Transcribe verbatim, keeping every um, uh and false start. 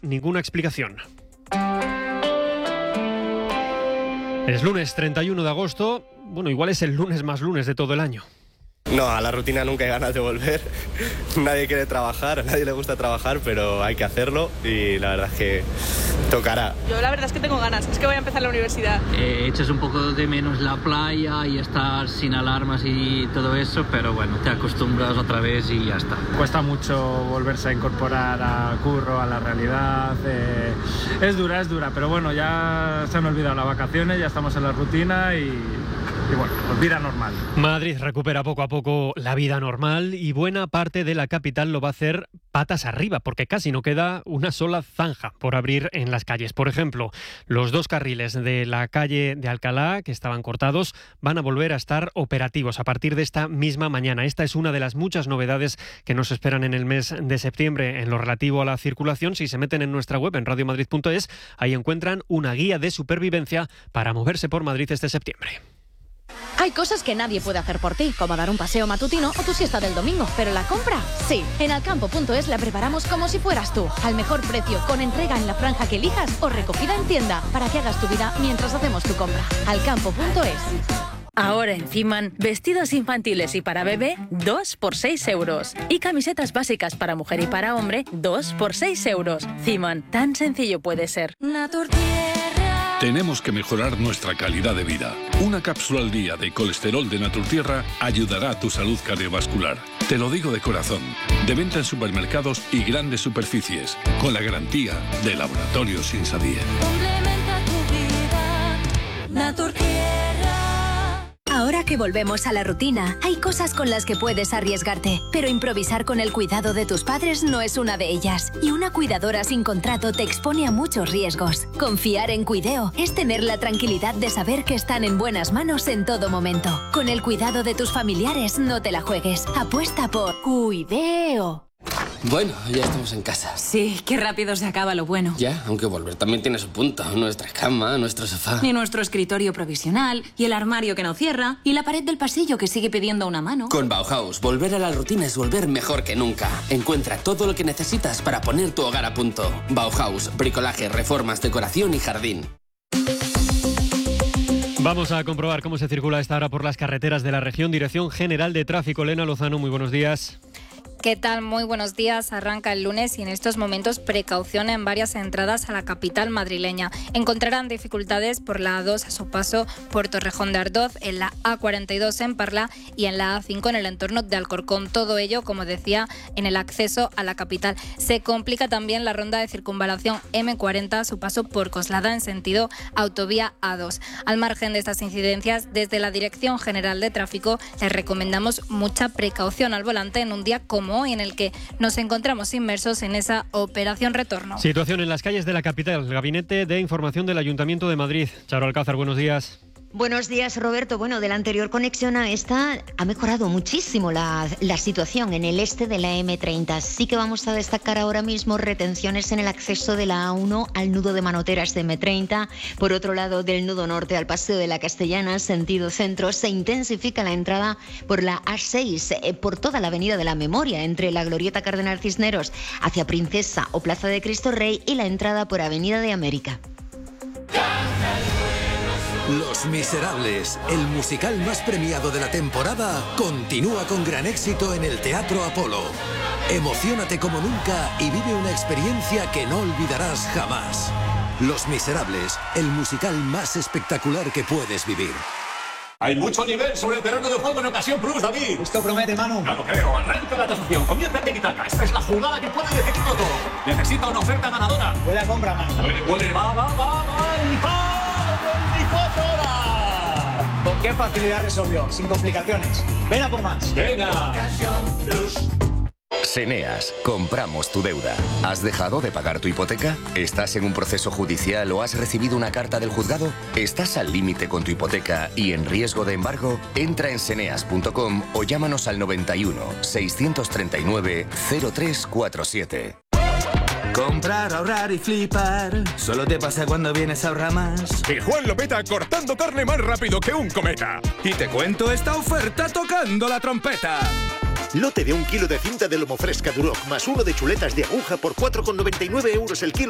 ninguna explicación. Es lunes treinta y uno de agosto, bueno, igual es el lunes más lunes de todo el año. No, a la rutina nunca hay ganas de volver. Nadie quiere trabajar, a nadie le gusta trabajar, pero hay que hacerlo y la verdad es que tocará. Yo la verdad es que tengo ganas, es que voy a empezar la universidad. Eh, echas un poco de menos la playa y estar sin alarmas y todo eso, pero bueno, te acostumbras otra vez y ya está. Cuesta mucho volverse a incorporar a curro, a la realidad. Eh, es dura, es dura, pero bueno, ya se han olvidado las vacaciones, ya estamos en la rutina y... Y bueno, pues vida normal. Madrid recupera poco a poco la vida normal y buena parte de la capital lo va a hacer patas arriba, porque casi no queda una sola zanja por abrir en las calles. Por ejemplo, los dos carriles de la calle de Alcalá, que estaban cortados, van a volver a estar operativos a partir de esta misma mañana. Esta es una de las muchas novedades que nos esperan en el mes de septiembre en lo relativo a la circulación. Si se meten en nuestra web, en radio madrid punto es, ahí encuentran una guía de supervivencia para moverse por Madrid este septiembre. Hay cosas que nadie puede hacer por ti, como dar un paseo matutino o tu siesta del domingo, pero la compra, sí. En alcampo punto es la preparamos como si fueras tú, al mejor precio, con entrega en la franja que elijas o recogida en tienda, para que hagas tu vida mientras hacemos tu compra. alcampo punto es. Ahora en Ciman, vestidos infantiles y para bebé, dos por seis euros. Y camisetas básicas para mujer y para hombre, dos por seis euros. Ciman, tan sencillo puede ser. Tenemos que mejorar nuestra calidad de vida. Una cápsula al día de colesterol de Naturtierra ayudará a tu salud cardiovascular. Te lo digo de corazón. De venta en supermercados y grandes superficies, con la garantía de Laboratorios Insadier. Complementa tu vida, Naturtierra. Ahora que volvemos a la rutina, hay cosas con las que puedes arriesgarte, pero improvisar con el cuidado de tus padres no es una de ellas. Y una cuidadora sin contrato te expone a muchos riesgos. Confiar en Cuideo es tener la tranquilidad de saber que están en buenas manos en todo momento. Con el cuidado de tus familiares no te la juegues. Apuesta por Cuideo. Bueno, ya estamos en casa. Sí, qué rápido se acaba lo bueno. Ya, aunque volver también tiene su punto. Nuestra cama, nuestro sofá. Y nuestro escritorio provisional, y el armario que no cierra, y la pared del pasillo que sigue pidiendo una mano. Con Bauhaus, volver a la rutina es volver mejor que nunca. Encuentra todo lo que necesitas para poner tu hogar a punto. Bauhaus, bricolaje, reformas, decoración y jardín. Vamos a comprobar cómo se circula a esta hora por las carreteras de la región. Dirección General de Tráfico, Elena Lozano, muy buenos días. ¿Qué tal? Muy buenos días. Arranca el lunes y en estos momentos precaución en varias entradas a la capital madrileña. Encontrarán dificultades por la A dos a su paso por Torrejón de Ardoz, en la A cuarenta y dos en Parla y en la A cinco en el entorno de Alcorcón. Todo ello, como decía, en el acceso a la capital. Se complica también la ronda de circunvalación eme cuarenta a su paso por Coslada en sentido autovía A dos. Al margen de estas incidencias, desde la Dirección General de Tráfico les recomendamos mucha precaución al volante en un día como hoy, en el que nos encontramos inmersos en esa operación retorno. Situación en las calles de la capital. El Gabinete de Información del Ayuntamiento de Madrid. Charo Alcázar, buenos días. Buenos días, Roberto. Bueno, de la anterior conexión a esta ha mejorado muchísimo la, la situación en el este de la eme treinta. Sí que vamos a destacar ahora mismo retenciones en el acceso de la A uno al nudo de Manoteras de eme treinta. Por otro lado, del nudo norte al Paseo de la Castellana, sentido centro, se intensifica la entrada por la A seis, eh, por toda la Avenida de la Memoria, entre la Glorieta Cardenal Cisneros hacia Princesa o Plaza de Cristo Rey y la entrada por Avenida de América. Los Miserables, el musical más premiado de la temporada, continúa con gran éxito en el Teatro Apolo. Emociónate como nunca y vive una experiencia que no olvidarás jamás. Los Miserables, el musical más espectacular que puedes vivir. Hay mucho nivel sobre el terreno de juego en Ocasión Plus, David. Esto promete, Manu. No lo creo. Arranca la tasación. Comienza el tiki-taka. Esta es la jugada que puede decidirlo todo. Necesita una oferta ganadora. Buena compra, Manu. Puede, puede. Va, va, va, va. El pago. veinticuatro horas. ¿Con qué facilidad resolvió? Sin complicaciones. Ven a por más. Venga. Ocasión Plus. Seneas, compramos tu deuda. ¿Has dejado de pagar tu hipoteca? ¿Estás en un proceso judicial o has recibido una carta del juzgado? ¿Estás al límite con tu hipoteca y en riesgo de embargo? Entra en seneas punto com o llámanos al noventa y uno, seiscientos treinta y nueve, cero tres cuarenta y siete. Comprar, ahorrar y flipar. Solo te pasa cuando vienes a Ahorramás. Y Juan lo peta cortando carne más rápido que un cometa. Y te cuento esta oferta tocando la trompeta. Lote de un kilo de cinta de lomo fresca Duroc más uno de chuletas de aguja por cuatro con noventa y nueve euros el kilo.